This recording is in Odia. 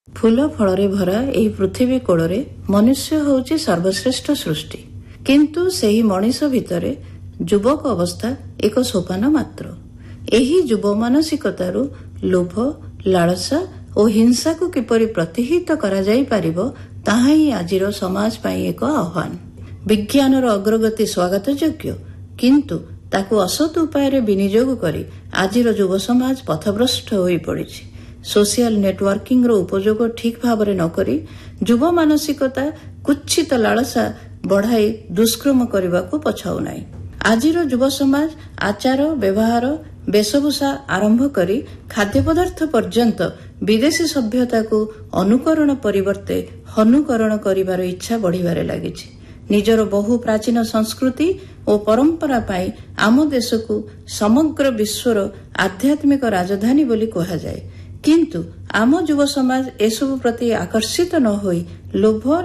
ଫୁଲ ଫଳରେ ଭରା ଏହି ପୃଥିବୀ କୋଳରେ ମନୁଷ୍ୟ ହେଉଛି ସର୍ବଶ୍ରେଷ୍ଠ ସୃଷ୍ଟି। କିନ୍ତୁ ସେହି ମଣିଷ ଭିତରେ ଯୁବକ ଅବସ୍ଥା ଏକ ସୋପାନ ମାତ୍ର। ଏହି ଯୁବ ମାନସିକତାରୁ ଲୋଭ, ଲାଳସା ଓ ହିଂସାକୁ କିପରି ପ୍ରତିହତ କରାଯାଇପାରିବ ତାହା ହିଁ ଆଜିର ସମାଜ ପାଇଁ ଏକ ଆହ୍ୱାନ। ବିଜ୍ଞାନର ଅଗ୍ରଗତି ସ୍ୱାଗତଯୋଗ୍ୟ, କିନ୍ତୁ ତାକୁ ଅସତ୍ ଉପାୟରେ ବିନିଯୋଗ କରି ଆଜିର ଯୁବ ସମାଜ ପଥଭ୍ରଷ୍ଟ ହୋଇପଡ଼ିଛି। ସୋସିଆଲ ନେଟୱାର୍କିଂର ଉପଯୋଗ ଠିକ୍ ଭାବରେ ନ କରି ଯୁବ ମାନସିକତା କୁତ୍ସିତ ଲାଳସା ବଢ଼ାଇ ଦୁଷ୍କର୍ମ କରିବାକୁ ପଛାଉନାହିଁ। ଆଜିର ଯୁବ ସମାଜ ଆଚାର ବ୍ୟବହାର, ବେଶଭୂଷା ଆରମ୍ଭ କରି ଖାଦ୍ୟପଦାର୍ଥ ପର୍ଯ୍ୟନ୍ତ ବିଦେଶୀ ସଭ୍ୟତାକୁ ଅନୁକରଣ ପରିବର୍ତ୍ତେ ହନୁକରଣ କରିବାର ଇଚ୍ଛା ବଢ଼ିବାରେ ଲାଗିଛି। ନିଜର ବହୁ ପ୍ରାଚୀନ ସଂସ୍କୃତି ଓ ପରମ୍ପରା ପାଇଁ ଆମ ଦେଶକୁ ସମଗ୍ର ବିଶ୍ୱର ଆଧ୍ୟାତ୍ମିକ ରାଜଧାନୀ ବୋଲି କୁହାଯାଏ। କିନ୍ତୁ ଆମ ଯୁବ ସମାଜ ଏସବୁ ପ୍ରତି ଆକର୍ଷିତ ନ ହୋଇ ଲୋଭ,